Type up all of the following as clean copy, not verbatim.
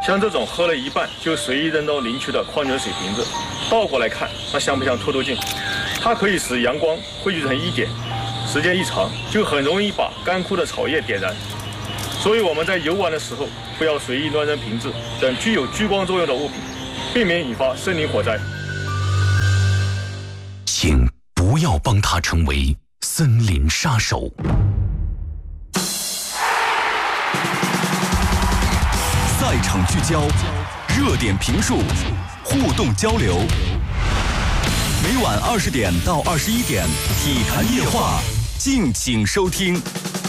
像这种喝了一半就随意扔到林区的矿泉水瓶子，倒过来看，那像不像透透镜？它可以使阳光汇聚成一点，时间一长就很容易把干枯的草叶点燃。所以我们在游玩的时候，不要随意乱扔瓶子等具有聚光作用的物品，避免引发森林火灾。 请不要帮他成为森林杀手。赛场聚焦，热点评述，互动交流。每晚20点到21点，体坛夜话，敬请收听。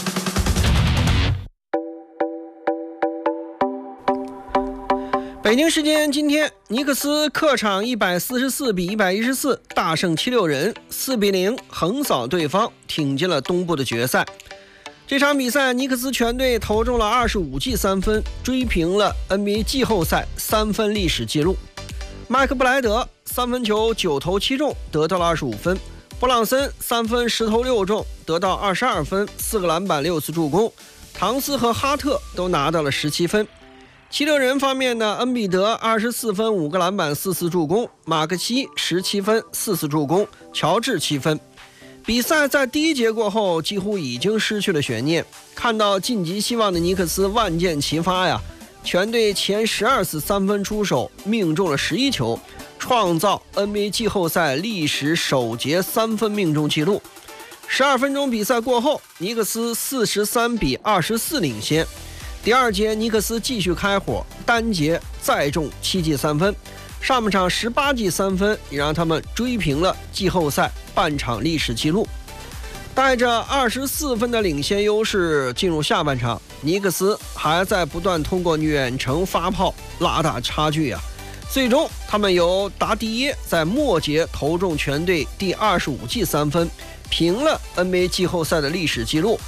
北京时间今天，尼克斯客场144比114大胜76人，4比0横扫对方，挺进了东部的决赛。这场比赛，尼克斯全队投中了25记3分，追平了 NBA 季后赛3分历史纪录。麦克布莱德3分球9投7中，得到了25分；布朗森3分10投6中，得到22分，4个篮板6次助攻。唐斯和哈特都拿到了17分。76人方面呢，恩比德24分5个篮板4次助攻，马克西17分4次助攻，乔治7分。比赛在第一节过后几乎已经失去了悬念，看到晋级希望的尼克斯万箭齐发呀，全队前12次3分出手命中了11球，创造 NBA 季后赛历史首节3分命中纪录。12分钟比赛过后，尼克斯43比24领先。第二节尼克斯继续开火，单节再中7记3分，上半场18记3分也让他们追平了季后赛半场历史纪录。带着24分的领先优势进入下半场，尼克斯还在不断通过远程发炮拉大差距啊。最终他们由达迪耶在末节投中全队第25记3分，平了 NBA 季后赛的历史纪录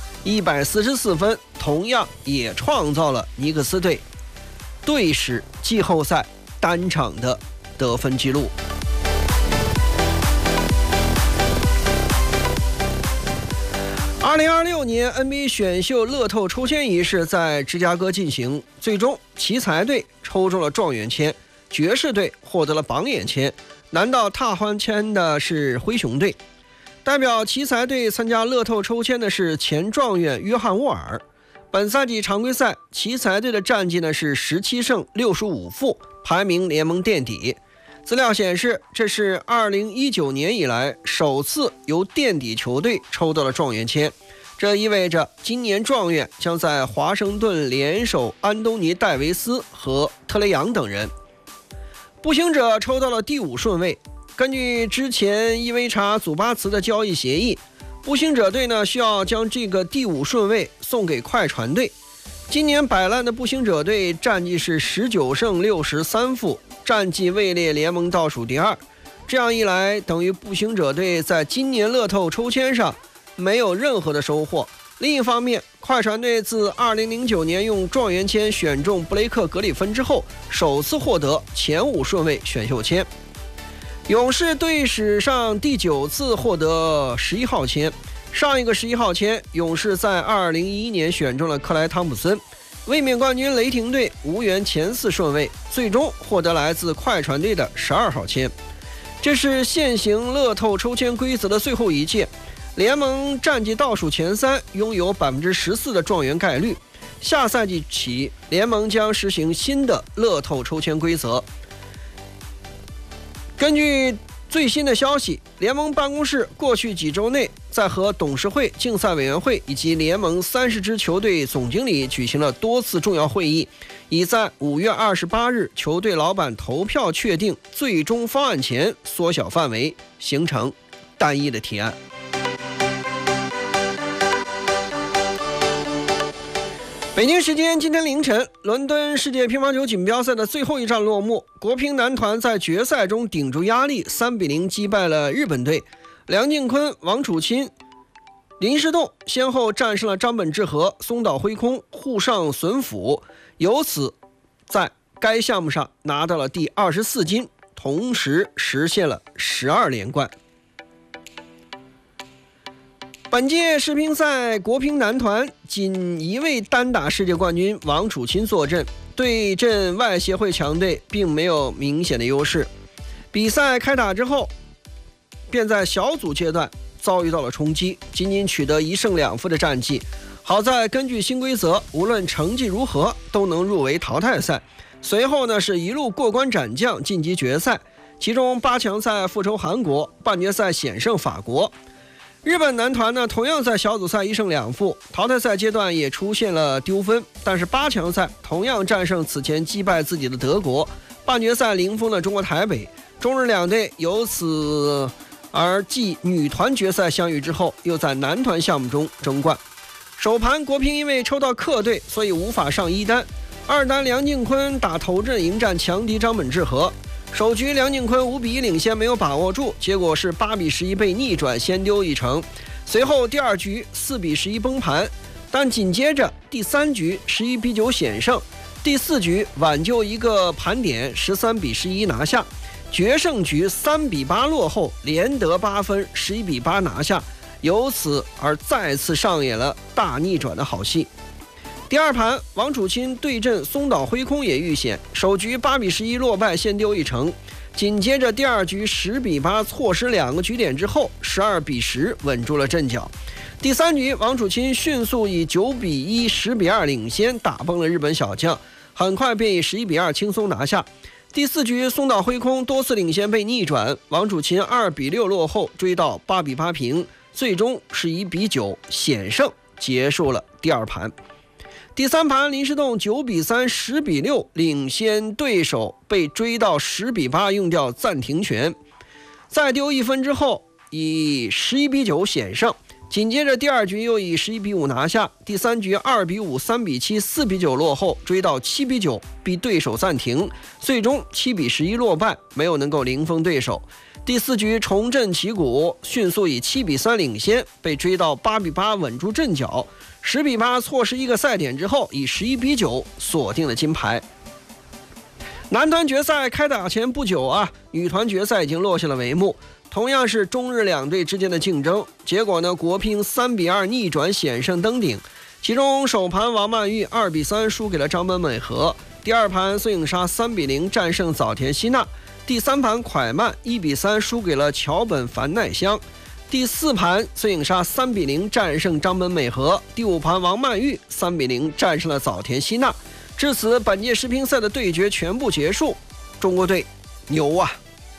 144分，同样也创造了尼克斯队史季后赛单场的得分纪录。2026年 NBA 选秀乐透抽签仪式在芝加哥进行，最终奇才队抽中了状元签，爵士队获得了榜眼签，拿到踏欢签的是灰熊队。代表奇才队参加乐透抽签的是前状元约翰沃尔。本赛季常规赛，奇才队的战绩呢是17胜65负，排名联盟垫底。资料显示，这是2019年以来首次由垫底球队抽到了状元签，这意味着今年状元将在华盛顿联手安东尼·戴维斯和特雷杨等人。步行者抽到了第5顺位。根据之前伊维查祖巴茨的交易协议，步行者队呢需要将这个第5顺位送给快船队。今年摆烂的步行者队战绩是19胜63负，战绩位列联盟倒数第2。这样一来，等于步行者队在今年乐透抽签上没有任何的收获。另一方面，快船队自2009年用状元签选中布雷克·格里芬之后，首次获得前5顺位选秀签。勇士队史上第9次获得11号签，上一个11号签，勇士在2011年选中了克莱·汤普森。卫冕冠军雷霆队无缘前4顺位，最终获得来自快船队的12号签。这是现行乐透抽签规则的最后一届，联盟战绩倒数前3拥有14%的状元概率。下赛季起，联盟将实行新的乐透抽签规则。根据最新的消息，联盟办公室过去几周内在和董事会、竞赛委员会以及联盟30支球队总经理举行了多次重要会议，已在5月28日球队老板投票确定最终方案前缩小范围，形成单一的提案。北京时间今天凌晨，伦敦世界乒乓球锦标赛的最后一战落幕，国乒男团在决赛中顶住压力3比0击败了日本队，梁靖昆、王楚钦、林诗栋先后战胜了张本智和、松岛辉空、户上隼辅，由此在该项目上拿到了第24金，同时实现了12连冠。本届世乒赛国乒男团仅一位单打世界冠军王楚钦坐镇， 对阵外协会强队并没有明显的优势。比赛开打之后，便在小组阶段遭遇到了冲击，仅仅取得1胜2负的战绩。好在根据新规则，无论成绩如何都能入围淘汰赛。随后呢是一路过关斩将晋级决赛，其中8强赛复仇韩国，半决赛险胜法国。日本男团呢同样在小组赛1胜2负，淘汰赛阶段也出现了丢分，但是8强赛同样战胜此前击败自己的德国，半决赛零封了中国台北。中日两队由此而继女团决赛相遇之后，又在男团项目中争冠。首盘国乒因为抽到客队，所以无法上一单。二单梁靖昆打头阵迎战强敌张本智和，首局梁靖昆5比1领先没有把握住，结果是8比11被逆转，先丢一城。随后第二局4比11崩盘，但紧接着第3局11比9险胜，第4局挽救一个盘点13比11拿下，决胜局3比8落后，连得8分11比8拿下，由此而再次上演了大逆转的好戏。第二盘王楚钦对阵松岛辉空也遇险，首局8比11落败，先丢一城，紧接着第二局10比8错失2个局点之后12比10稳住了阵脚。第三局王楚钦迅速以9比1 10比2领先，打崩了日本小将，很快便以11比2轻松拿下。第四局松岛辉空多次领先被逆转，王楚钦2比6落后，追到8比8平，最终是1比9险胜结束了第二盘。第三盘林诗栋9比3 10比6领先对手，被追到10比8用掉暂停权，再丢1分之后以11比9险胜，紧接着第二局又以11比5拿下，第三局2比5 3比7 4比9落后，追到7比9逼对手暂停，最终7比11落败，没有能够零封对手。第四局重振旗鼓，迅速以7比3领先，被追到8比8稳住阵脚，10比8错失一个赛点之后，以11比9锁定了金牌。男团决赛开打前不久女团决赛已经落下了帷幕，同样是中日两队之间的竞争。结果呢，国乒3比2逆转险胜登顶，其中首盘王曼玉2比3输给了张本美和，第二盘孙颖莎3比0战胜早田希娜，第三盘蒯曼1比3输给了桥本繁奈香，第四盘孙颖莎3比0战胜张本美和，第五盘王曼玉3比0战胜了早田希娜。至此本届世乒赛的对决全部结束，中国队牛啊！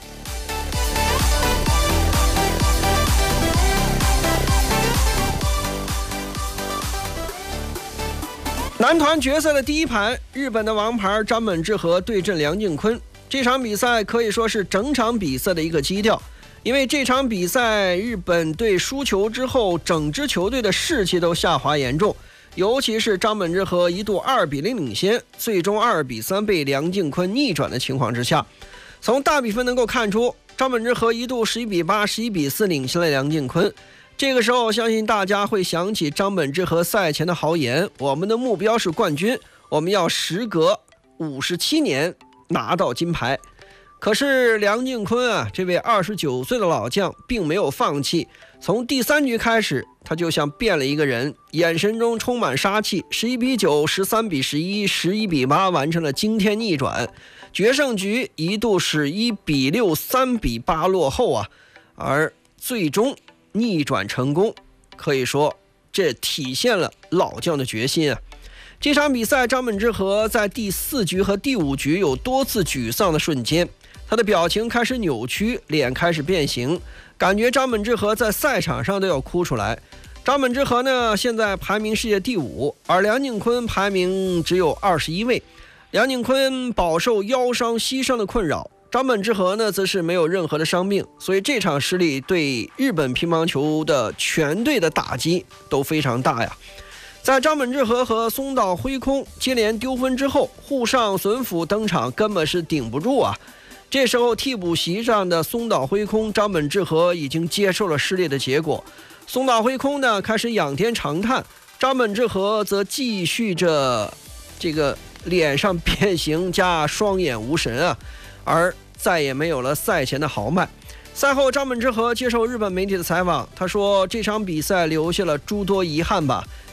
男团决赛的第一盘，日本的王牌张本智和对阵梁靖昆。这场比赛可以说是整场比赛的一个基调，因为这场比赛日本队输球之后，整支球队的士气都下滑严重，尤其是张本智和一度2比0领先，最终2比3被梁靖昆逆转的情况之下，从大比分能够看出，张本智和一度11比8 11比4领先了梁靖昆。这个时候相信大家会想起张本智和赛前的豪言，我们的目标是冠军，我们要时隔57年拿到金牌。可是梁靖昆这位29岁的老将并没有放弃，从第三局开始他就像变了一个人，眼神中充满杀气，11比9 13比11 11比8完成了惊天逆转，决胜局一度是1比6 3比8落后而最终逆转成功，可以说这体现了老将的决心这场比赛张本智和在第4局和第5局有多次沮丧的瞬间，他的表情开始扭曲，脸开始变形，感觉张本智和在赛场上都要哭出来。张本智和呢现在排名世界第5，而梁靖昆排名只有21位。梁靖昆饱受腰伤膝伤的困扰，张本智和呢则是没有任何的伤病，所以这场失利对日本乒乓球的全队的打击都非常大呀。在张本智和和松岛辉空接连丢分之后，沪上隼辅登场根本是顶不住这时候替补席上的松岛辉空、张本智和已经接受了失利的结果。松岛辉空呢开始仰天长叹，张本智和则继续着这个脸上变形加双眼无神而再也没有了赛前的豪迈。赛后张本智和接受日本媒体的采访，他说这场比赛留下了诸多遗憾吧，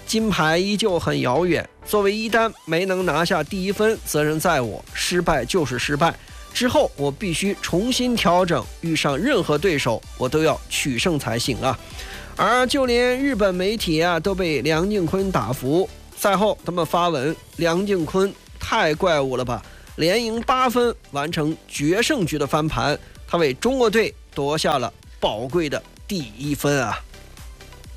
金牌依旧很遥远。作为一单没能拿下第1分，责任在我，失败就是失败。之后我必须重新调整，遇上任何对手我都要取胜才行啊。而就连日本媒体都被梁靖昆打服。赛后他们发文，梁靖昆太怪物了吧，连赢8分完成决胜局的翻盘，他为中国队夺下了宝贵的第1分啊。